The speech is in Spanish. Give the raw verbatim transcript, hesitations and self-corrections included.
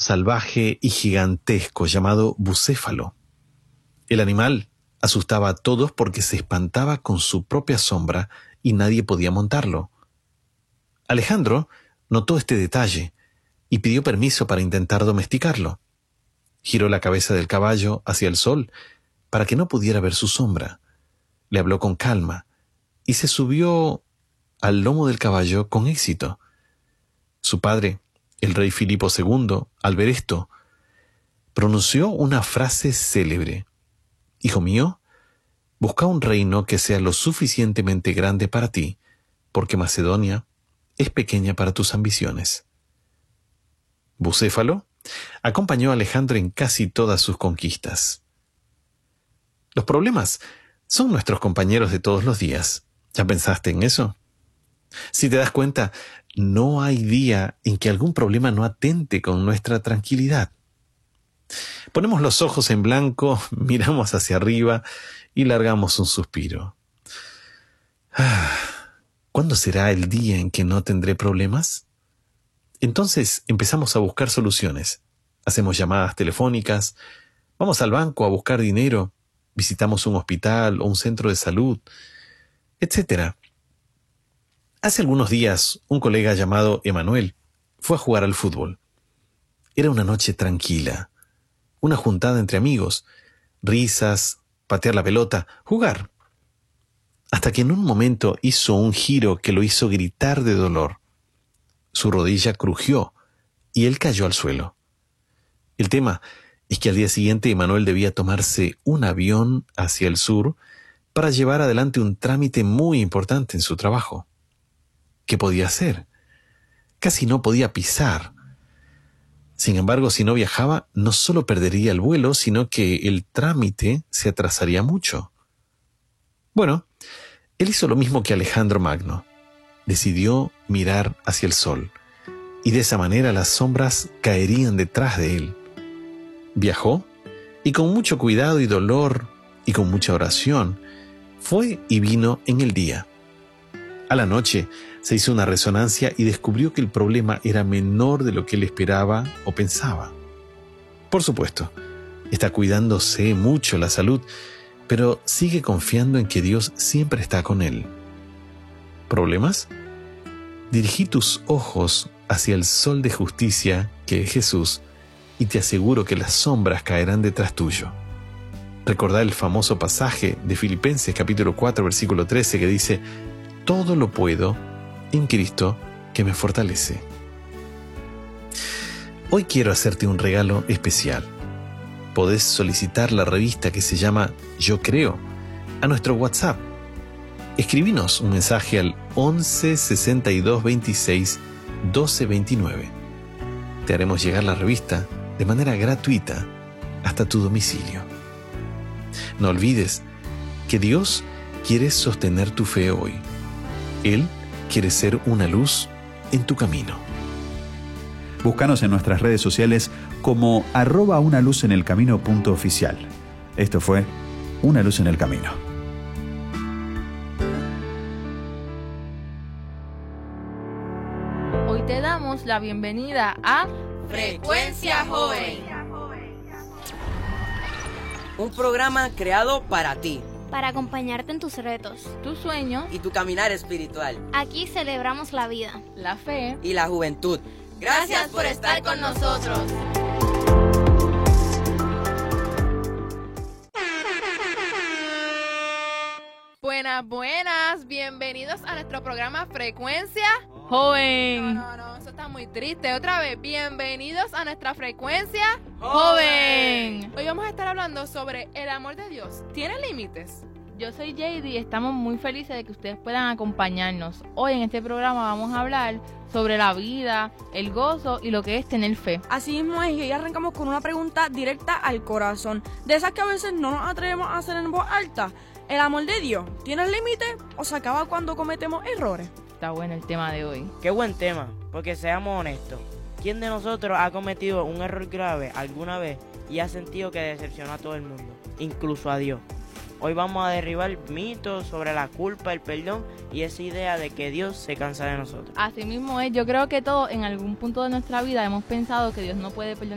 salvaje y gigantesco llamado bucéfalo. El animal asustaba a todos porque se espantaba con su propia sombra y nadie podía montarlo. Alejandro notó este detalle y pidió permiso para intentar domesticarlo. Giró la cabeza del caballo hacia el sol para que no pudiera ver su sombra. Le habló con calma y se subió al lomo del caballo con éxito. Su padre, el rey Filipo segundo, al ver esto, pronunció una frase célebre. «Hijo mío, busca un reino que sea lo suficientemente grande para ti, porque Macedonia es pequeña para tus ambiciones». Bucéfalo acompañó a Alejandro en casi todas sus conquistas. Los problemas son nuestros compañeros de todos los días. ¿Ya pensaste en eso? Si te das cuenta, no hay día en que algún problema no atente con nuestra tranquilidad. Ponemos los ojos en blanco, miramos hacia arriba y largamos un suspiro. Ah, ¿cuándo será el día en que no tendré problemas? Entonces empezamos a buscar soluciones. Hacemos llamadas telefónicas, vamos al banco a buscar dinero, visitamos un hospital o un centro de salud, etcétera. Hace algunos días, un colega llamado Emanuel fue a jugar al fútbol. Era una noche tranquila, una juntada entre amigos, risas, patear la pelota, jugar. Hasta que en un momento hizo un giro que lo hizo gritar de dolor. Su rodilla crujió y él cayó al suelo. El tema es que al día siguiente Emanuel debía tomarse un avión hacia el sur para llevar adelante un trámite muy importante en su trabajo. ¿Qué podía hacer? Casi no podía pisar. Sin embargo, si no viajaba, no solo perdería el vuelo, sino que el trámite se atrasaría mucho. Bueno, él hizo lo mismo que Alejandro Magno. Decidió mirar hacia el sol, y de esa manera las sombras caerían detrás de él. Viajó, y con mucho cuidado y dolor, y con mucha oración, fue y vino en el día. A la noche se hizo una resonancia y descubrió que el problema era menor de lo que él esperaba o pensaba. Por supuesto, está cuidándose mucho la salud, pero sigue confiando en que Dios siempre está con él. ¿Problemas? Dirigí tus ojos hacia el sol de justicia, que es Jesús, y te aseguro que las sombras caerán detrás tuyo. Recordá el famoso pasaje de Filipenses capítulo cuatro, versículo trece, que dice: «Todo lo puedo en Cristo que me fortalece». Hoy quiero hacerte un regalo especial. Podés solicitar la revista que se llama Yo Creo a nuestro WhatsApp. Escribinos un mensaje al once sesenta y dos veintiséis doce veintinueve. Te haremos llegar la revista de manera gratuita hasta tu domicilio. No olvides que Dios quiere sostener tu fe hoy. Él quiere ser una luz en tu camino. Búscanos en nuestras redes sociales como arroba una luz en el camino punto oficial. Esto fue Una Luz en el Camino. Hoy te damos la bienvenida a Frecuencia Joven, un programa creado para ti, para acompañarte en tus retos, tus sueños y tu caminar espiritual. Aquí celebramos la vida, la fe y la juventud. Gracias por estar con nosotros. Buenas, buenas, bienvenidos a nuestro programa Frecuencia Joven. No, no, no, eso está muy triste. Otra vez, bienvenidos a nuestra Frecuencia Joven. Hoy vamos a estar hablando sobre el amor de Dios. ¿Tiene límites? Yo soy Jady y estamos muy felices de que ustedes puedan acompañarnos. Hoy en este programa vamos a hablar sobre la vida, el gozo y lo que es tener fe. Así mismo es, y hoy arrancamos con una pregunta directa al corazón, de esas que a veces no nos atrevemos a hacer en voz alta. ¿El amor de Dios tiene límites o se acaba cuando cometemos errores? Está bueno el tema de hoy. Qué buen tema, porque seamos honestos. ¿Quién de nosotros ha cometido un error grave alguna vez y ha sentido que decepcionó a todo el mundo, incluso a Dios? Hoy vamos a derribar mitos sobre la culpa, el perdón y esa idea de que Dios se cansa de nosotros. Así mismo es, yo creo que todos en algún punto de nuestra vida hemos pensado que Dios no puede perdonar